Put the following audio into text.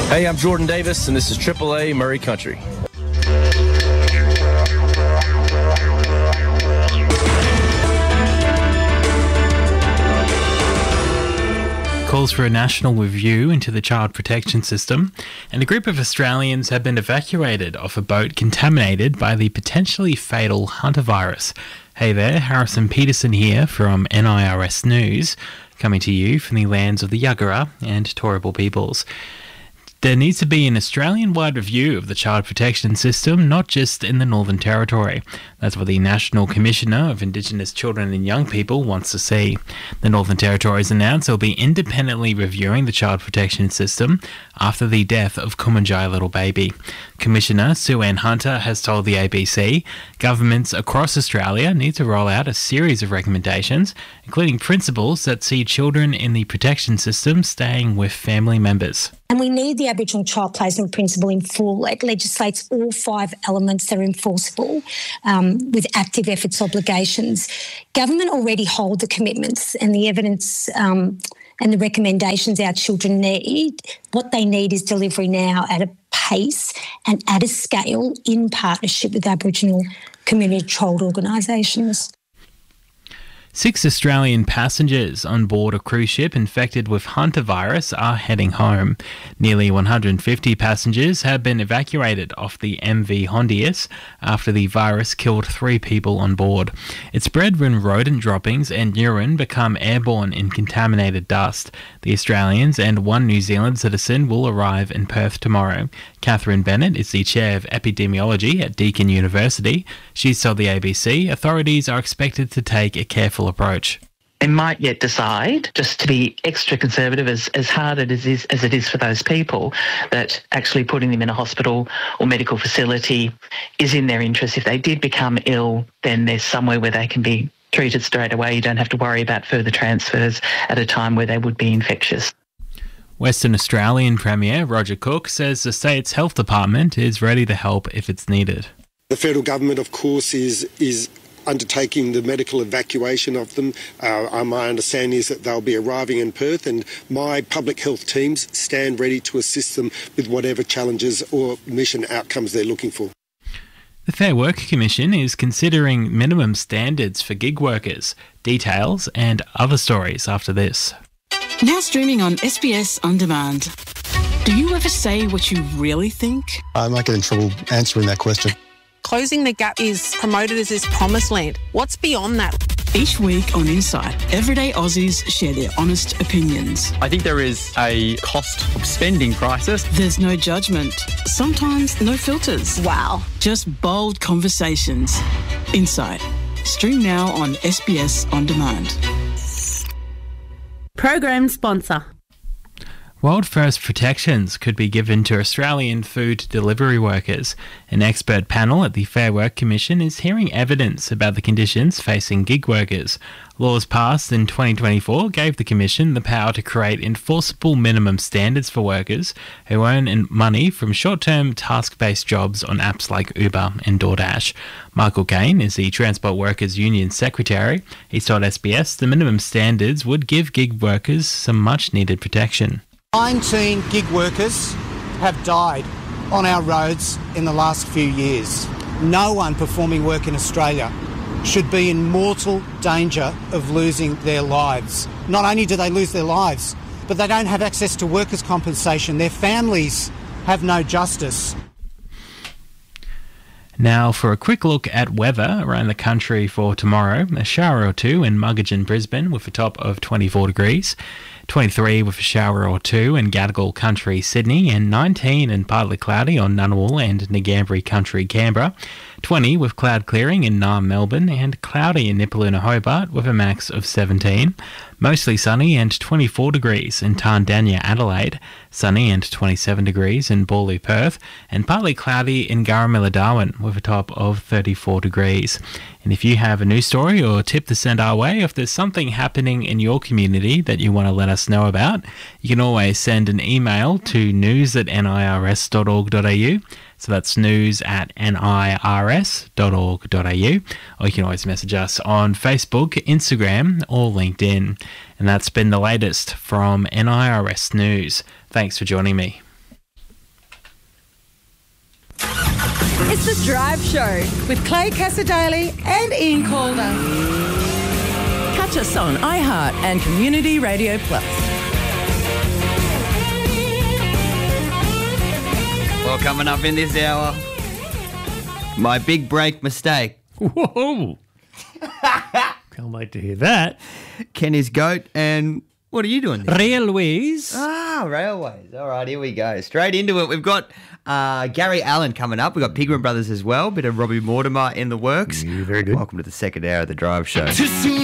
Hey, I'm Jordan Davis, and this is AAA Murray Country. Calls for a national review into the child protection system, and a group of Australians have been evacuated off a boat contaminated by the potentially fatal hantavirus. Hey there, Harrison Peterson here from NIRS News, coming to you from the lands of the Yagara and Turrbal peoples. There needs to be an Australian-wide review of the child protection system, not just in the Northern Territory. That's what the National Commissioner of Indigenous Children and Young People wants to see. The Northern Territory has announced they'll be independently reviewing the child protection system after the death of Kumanjai Little Baby. Commissioner Sue Ann Hunter has told the ABC governments across Australia need to roll out a series of recommendations, including principles that see children in the protection system staying with family members. And we need the Aboriginal Child Placement Principle in full. It legislates all 5 elements that are enforceable with active efforts obligations. Government already hold the commitments and the evidence and the recommendations our children need. What they need is delivery now at a pace and at a scale in partnership with Aboriginal community child organisations. 6 Australian passengers on board a cruise ship infected with hantavirus are heading home. Nearly 150 passengers have been evacuated off the MV Hondius after the virus killed 3 people on board. It spread when rodent droppings and urine become airborne in contaminated dust. The Australians and 1 New Zealand citizen will arrive in Perth tomorrow. Catherine Bennett is the chair of epidemiology at Deakin University. She's told the ABC authorities are expected to take a careful approach. They might yet decide, just to be extra conservative, as hard as it is for those people, that actually putting them in a hospital or medical facility is in their interest. If they did become ill, then there's somewhere where they can be treated straight away. You don't have to worry about further transfers at a time where they would be infectious. Western Australian Premier Roger Cook says the state's health department is ready to help if it's needed. The federal government, of course, is undertaking the medical evacuation of them. My understanding is that they'll be arriving in Perth, and my public health teams stand ready to assist them with whatever challenges or mission outcomes they're looking for. The Fair Work Commission is considering minimum standards for gig workers. Details and other stories after this. Now streaming on SBS On Demand. Do you ever say what you really think? I might get in trouble answering that question. Closing the Gap is promoted as this promised land. What's beyond that? Each week on Insight, everyday Aussies share their honest opinions. I think there is a cost of spending crisis. There's no judgment, sometimes no filters. Wow. Just bold conversations. Insight. Stream now on SBS On Demand. Program sponsor. World First protections could be given to Australian food delivery workers. An expert panel at the Fair Work Commission is hearing evidence about the conditions facing gig workers. Laws passed in 2024 gave the Commission the power to create enforceable minimum standards for workers who earn money from short-term task-based jobs on apps like Uber and DoorDash. Michael Kane is the Transport Workers Union Secretary. He's told SBS the minimum standards would give gig workers some much-needed protection. 19 gig workers have died on our roads in the last few years. No one performing work in Australia should be in mortal danger of losing their lives. Not only do they lose their lives, but they don't have access to workers' compensation. Their families have no justice. Now for a quick look at weather around the country for tomorrow. A shower or two in Muggeridge, Brisbane with a top of 24 degrees. 23 with a shower or two in Gadigal Country, Sydney, and 19 and partly cloudy on Ngunnawal and Ngambri Country, Canberra. 20 with cloud clearing in Naarm, Melbourne, and cloudy in Nipaluna, Hobart with a max of 17. Mostly sunny and 24 degrees in Tandanya, Adelaide. Sunny and 27 degrees in Bawley, Perth, and partly cloudy in Garramilla, Darwin with a top of 34 degrees. And if you have a news story or tip to send our way, if there's something happening in your community that you want to let us know about, you can always send an email to news@nirs.org.au. So that's news@nirs.org.au. Or you can always message us on Facebook, Instagram, or LinkedIn. And that's been the latest from NIRS News. Thanks for joining me. It's The Drive Show with Clay Cassadaly and Ian Calder. Catch us on iHeart and Community Radio Plus. Well, coming up in this hour, my big break mistake. Whoa! Can't wait to hear that. Kenny's goat, and what are you doing there? Railways. Railways. All right, here we go. Straight into it. We've got Gary Allen coming up. We've got Pigman Brothers as well. Bit of Robbie Mortimer in the works. Very good. Welcome to the second hour of The Drive Show.